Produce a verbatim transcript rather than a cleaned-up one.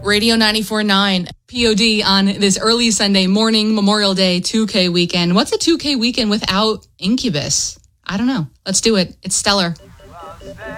Radio ninety-four point nine. P O D on this early Sunday morning, Memorial Day two K weekend. What's a two K weekend without Incubus? I don't know. Let's do it. It's stellar.